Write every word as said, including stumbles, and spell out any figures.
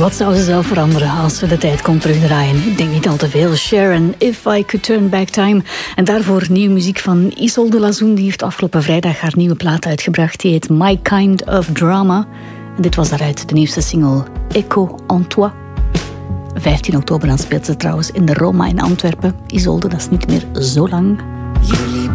Wat zou ze zelf veranderen als we de tijd kon terugdraaien? Ik denk niet al te veel. Sharon, If I Could Turn Back Time. En daarvoor nieuwe muziek van Isolde Lazoen. Die heeft afgelopen vrijdag haar nieuwe plaat uitgebracht. Die heet My Kind of Drama. En dit was daaruit de nieuwste single Echo en Toi. vijftien oktober dan speelt ze trouwens in de Roma in Antwerpen. Isolde, dat is niet meer zo lang.